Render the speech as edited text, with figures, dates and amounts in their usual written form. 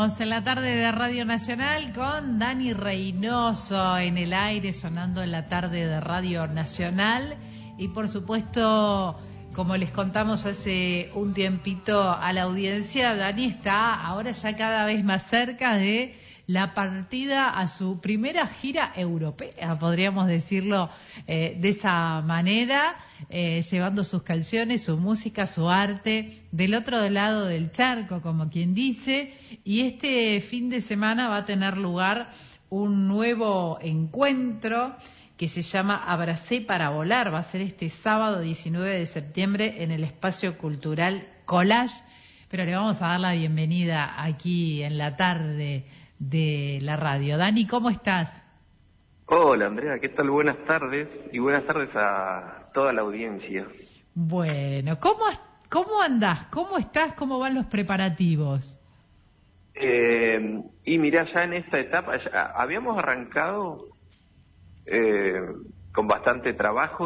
Estamos en la tarde de Radio Nacional con Dani Reynoso en el aire, sonando en la tarde de Radio Nacional. Y por supuesto, como les contamos hace un tiempito a la audiencia, Dani está ahora ya cada vez más cerca de la partida a su primera gira europea, podríamos decirlo de esa manera, llevando sus canciones, su música, su arte del otro lado del charco, como quien dice, y este fin de semana va a tener lugar un nuevo encuentro que se llama Abracé para Volar. Va a ser este sábado 19 de septiembre en el Espacio Cultural Collage, pero le vamos a dar la bienvenida aquí en la tarde de la radio. Dani, ¿cómo estás? Hola Andrea, ¿qué tal? Buenas tardes y buenas tardes a toda la audiencia. Bueno, ¿cómo andás? ¿Cómo estás? ¿Cómo van los preparativos? Y mirá, ya en esta etapa habíamos arrancado con bastante trabajo